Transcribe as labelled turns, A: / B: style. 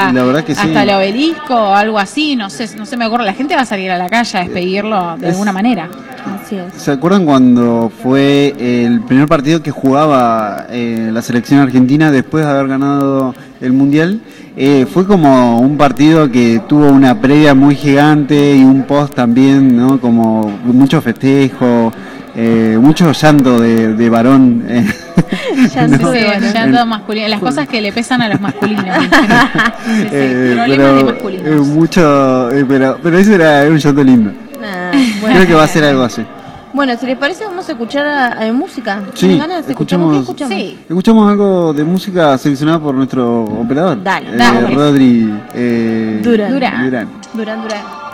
A: la verdad que
B: hasta
A: sí.
B: el obelisco o algo así, no sé, no se me ocurre. La gente va a salir a la calle a despedirlo de alguna manera.
C: Así es.
A: ¿Se acuerdan cuando fue el primer partido que jugaba la selección argentina después de haber ganado el Mundial? Fue como un partido que tuvo una previa muy gigante y un post también, ¿no? Como mucho festejo, mucho llanto de varón.
C: Llanto
B: Sí,
C: de varón.
B: llanto masculino. Las cosas que le pesan a los masculinos. Problemas de masculinos.
A: Pero ese era un llanto lindo.
C: Ah,
A: Creo que va a ser algo así.
C: Bueno, si les parece, vamos a escuchar música.
A: Sí,
C: ¿Tienen ganas?
A: escuchamos-
C: ¿Qué escuchamos?
B: Sí.
A: Escuchamos algo de música seleccionada por nuestro operador.
C: Dale,
B: dale.
A: Rodri
C: Durán.
B: Durán.
C: Durán.